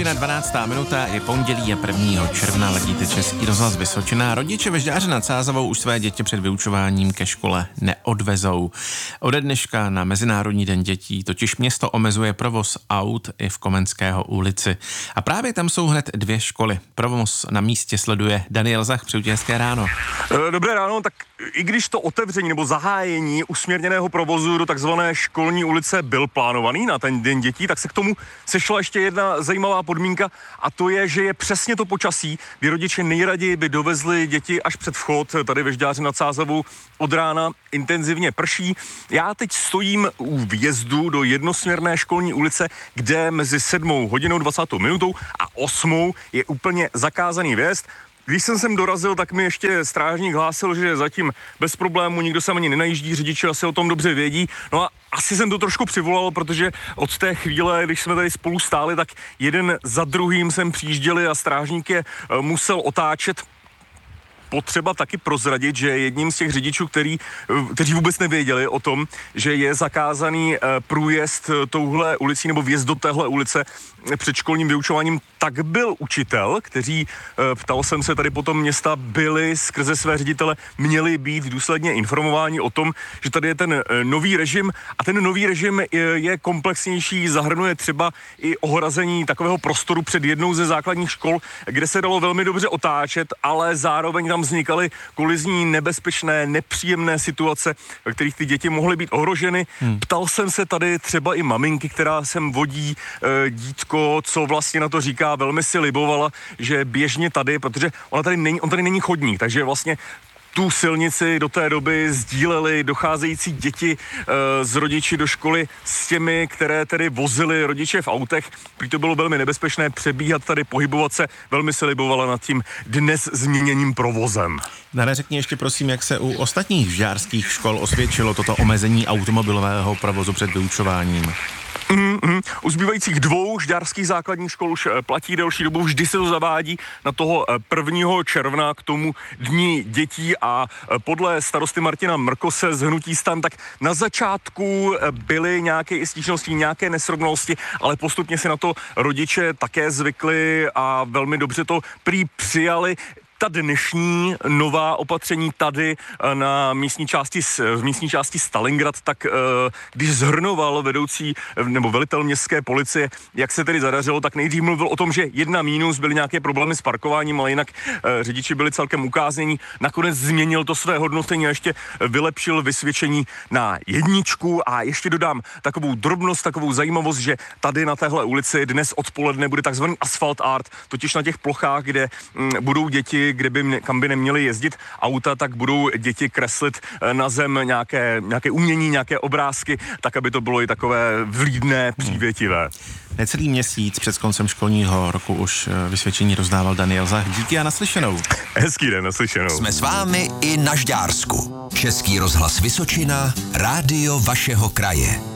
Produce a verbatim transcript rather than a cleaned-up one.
hodina dvanáctá minuta, je pondělí a prvního června, ladíte Český rozhlas Vysočina. Rodiče ve Žďáře nad Sázavou už své děti před vyučováním ke škole neodvezou. Ode dneška na Mezinárodní den dětí totiž město omezuje provoz aut i v Komenského ulici. A právě tam jsou hned dvě školy. Provoz na místě sleduje Daniel Zach. Přeju ti hezké ráno. Dobré ráno, tak i když to otevření nebo zahájení usměrněného provozu do takzvané školní ulice byl plánovaný na ten den dětí, tak se k tomu sešla ještě jedna zajímavá podmínka, a to je, že je přesně to počasí, kdy rodiče nejraději by dovezli děti až před vchod. Tady ve Žďáře nad Sázavou od rána intenzivně prší. Já teď stojím u vjezdu do jednosměrné školní ulice, kde mezi sedmou hodinou dvacátou minutou a osmou je úplně zakázaný vjezd. Když jsem sem dorazil, tak mi ještě strážník hlásil, že zatím bez problému, nikdo sem ani nenajíždí, řidiči asi o tom dobře vědí. No a asi jsem to trošku přivolal, protože od té chvíle, když jsme tady spolu stáli, tak jeden za druhým sem přijížděli a strážník je musel otáčet. Potřeba taky prozradit, že jedním z těch řidičů, který, kteří vůbec nevěděli o tom, že je zakázaný průjezd touhle ulicí nebo vjezd do téhle ulice před školním vyučováním, tak byl učitel, kteří, ptal jsem se tady potom města, byli skrze své ředitele, měli být důsledně informováni o tom, že tady je ten nový režim, a ten nový režim je komplexnější, zahrnuje třeba i ohrazení takového prostoru před jednou ze základních škol, kde se dalo velmi dobře otáčet, ale zároveň tam vznikaly kolizní, nebezpečné, nepříjemné situace, ve kterých ty děti mohly být ohroženy. Hmm. Ptal jsem se tady třeba i maminky, která sem vodí e, dítko, co vlastně na to říká, velmi si libovala, že běžně tady, protože ona tady není, on tady není chodník, takže vlastně tu silnici do té doby sdíleli docházející děti e, z rodiči do školy s těmi, které tedy vozili rodiče v autech. Prý to bylo velmi nebezpečné přebíhat tady, pohybovat se, velmi se libovala nad tím dnes změněným provozem. Dane, řekni ještě prosím, jak se u ostatních žďárských škol osvědčilo toto omezení automobilového provozu před vyučováním? Mm, mm. U zbývajících dvou žďárských základních škol už platí delší dobu, vždy se to zavádí na toho prvního června k tomu dní dětí, a podle starosty Martina Mrkose z hnutí STAN, tak na začátku byly nějaké stížnosti, nějaké nesrovnalosti, ale postupně si na to rodiče také zvykli a velmi dobře to prý přijali. Ta dnešní nová opatření tady na místní části, v místní části Stalingrad, tak když zhrnoval vedoucí nebo velitel městské policie, jak se tedy zadařilo, tak nejdřív mluvil o tom, že jedna mínus, byly nějaké problémy s parkováním, ale jinak řidiči byli celkem ukáznění. Nakonec změnil to své hodnocení a ještě vylepšil vysvědčení na jedničku. A ještě dodám takovou drobnost, takovou zajímavost, že tady na téhle ulici dnes odpoledne bude takzvaný asfalt art, totiž na těch plochách, kde budou děti, kde by, kam by neměly jezdit auta, tak budou děti kreslit na zem nějaké, nějaké umění, nějaké obrázky, tak, aby to bylo i takové vlídné, přívětivé. Necelý měsíc před koncem školního roku už vysvědčení rozdával Daniel Zach. Díky a naslyšenou. Hezký den, naslyšenou. Jsme s vámi i na Žďársku. Český rozhlas Vysočina, rádio vašeho kraje.